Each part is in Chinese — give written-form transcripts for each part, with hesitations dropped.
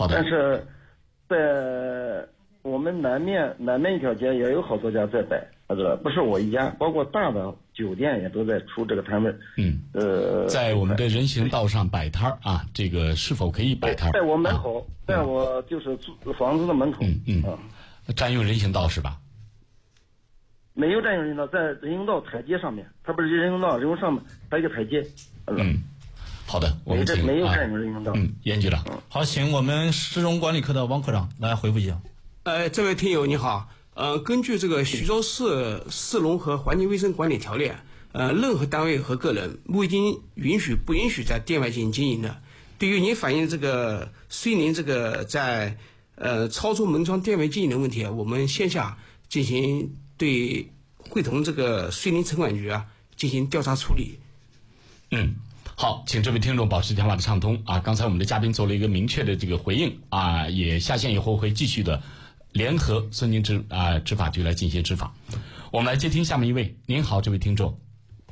好的。 但是在我们南面一条街也有好多家在摆，不是我一家，包括大的酒店也都在出这个摊位。 在我们的人行道上摆摊啊，这个是否可以摆摊？ 在我门口，在我就是房子的门口。 占用人行道是吧？ 没有占用人行道，在人行道台阶上面，它不是人行道，人行上面还有一个台阶。 好的，我们请没有占用人行道。 严局长。 好，请我们市容管理科的王科长来回复一下。 这位听友你好，根据这个徐州市市容和环境卫生管理条例，任何单位和个人不允许在店外进行经营的。对于您反映这个水泥这个在超出门窗店外经营的问题，我们线下进行会同这个水泥城管局进行调查处理。 好，请这位听众保持电话的畅通啊。刚才我们的嘉宾做了一个明确的这个回应啊，也下线以后会继续的联合孙宁执法局来进行执法。我们来接听下面一位。您好，这位听众。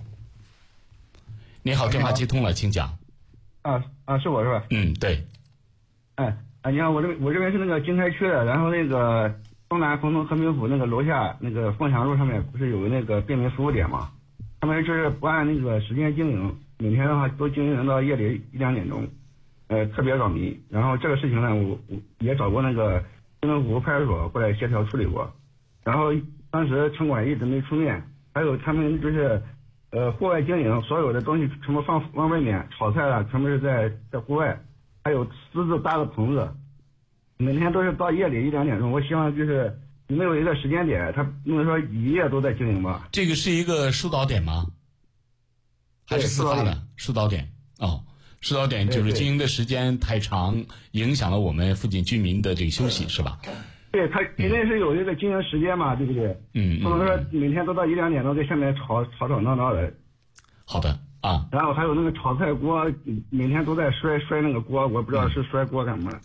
您好，电话接通了，请讲。 是我是吧？ 对。 你好，我这边是那个经开区的，然后那个东南丰通和平府那个楼下那个凤翔路上面不是有那个便民服务点吗？他们就是不按那个时间经营，每天的话都经营到夜里1-2点钟，特别扰民。然后这个事情呢，我也找过那个兴隆湖派出所过来协调处理过，然后当时城管一直没出面，还有他们就是户外经营，所有的东西全部往外面，炒菜全部是在户外，还有私自搭的棚子，每天都是到夜里1-2点钟。我希望就是没有一个时间点，他不能说一夜都在经营吧？ 这个是一个疏导点吗？还是自发的疏导点？疏导点就是经营的时间太长，影响了我们附近居民的这个休息，是吧？ 对，他肯定是有一个经营时间嘛，对不对？不能说每天都到1-2点钟在下面吵闹的。 好的啊。 然后还有那个炒菜锅，每天都在摔那个锅，我不知道是摔锅干嘛。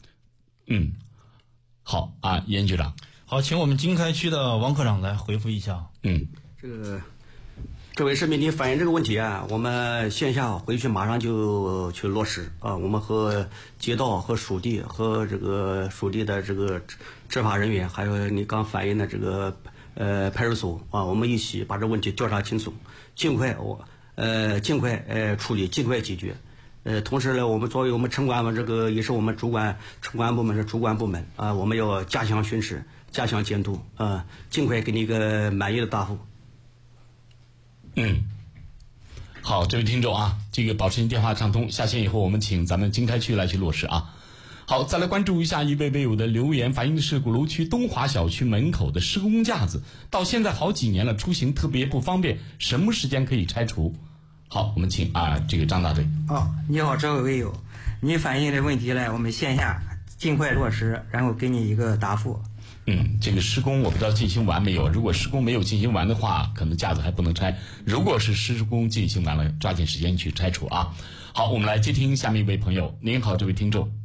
好啊，严局长。 好，请我们经开区的王科长来回复一下。 这位市民，你反映这个问题我们线下回去马上就去落实我们和街道和属地和这个属地的这个执法人员，还有你刚反映的这个派出所我们一起把这问题调查清楚，尽快处理，尽快解决。同时呢，我们作为我们城管这个也是我们城管部门是主管部门我们要加强巡视，加强监督尽快给你一个满意的答复。 好，这位听众这个保持您电话畅通，下线以后我们请咱们经开区来去落实好，再来关注一下一位微友的留言，反映的是鼓楼区东华小区门口的施工架子，到现在好几年了，出行特别不方便，什么时间可以拆除？好，我们请这个张大队。 你好，这位微友，你反映的问题呢，我们线下尽快落实，然后给你一个答复。 这个施工我不知道进行完没有，如果施工没有进行完的话，可能架子还不能拆，如果是施工进行完了，抓紧时间去拆除好，我们来接听下面一位朋友。您好，这位听众。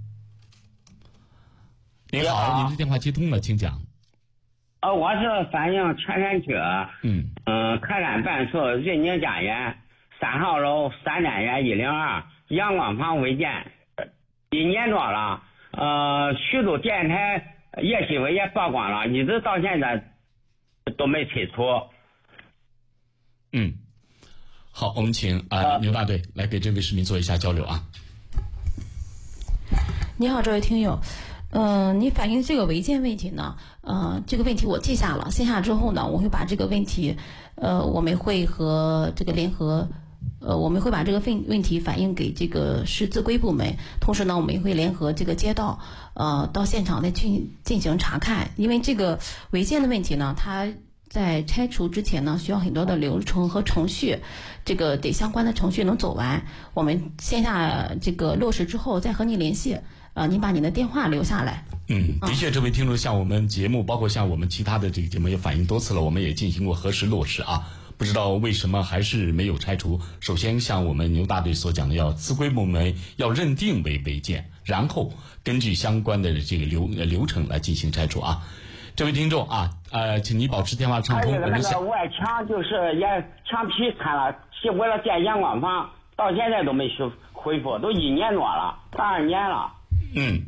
您好，您的电话接通了，请讲。 我是反映泉山区开展办事瑞宁家园3号楼3单元102阳光房违建1年多了，许多电台夜新闻也曝光了，一直到现在都没拆除。 好，我们请牛大队来给这位市民做一下交流你好，这位听友。你反映这个违建问题呢，这个问题我记下了，线下之后呢，我会把这个问题，我们会和这个联合，我们会把这个问题反映给这个市自规部门，同时呢，我们也会联合这个街道，到现场再进行查看，因为这个违建的问题呢，它在拆除之前呢，需要很多的流程和程序，这个得相关的程序能走完。我们线下这个落实之后再和你联系，您把您的电话留下来。 的确，这位听众向我们节目，包括向我们其他的这个节目也反映多次了，我们也进行过核实落实不知道为什么还是没有拆除。首先，像我们牛大队所讲的，要自规部门要认定为违建，然后根据相关的这个流程来进行拆除这位听众请你保持电话畅通。 那个外墙就是也墙皮拆了，为了建阳光房，到现在都没恢复，都1年多了，大2年了。